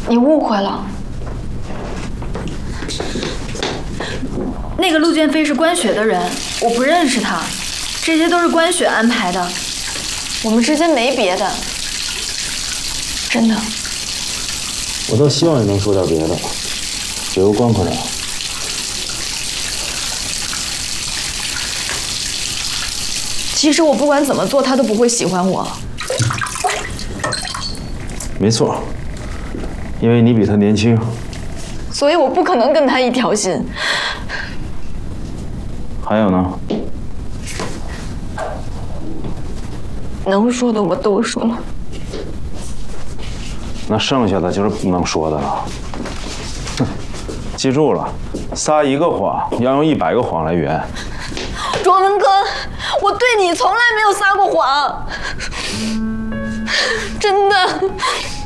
你误会了。那个陆剑飞是关雪的人，我不认识他，这些都是关雪安排的，我们之间没别的，真的。 我倒希望你能说点别的，解忧关口上。 其实我不管怎么做，他都不会喜欢我。 没错，因为你比他年轻， 所以我不可能跟他一条心。 还有呢？ 能说的我都说了。 那剩下的就是不能说的了。哼，记住了，撒一个谎要用100个谎来圆。 卓文哥，我对你从来没有撒过谎，真的。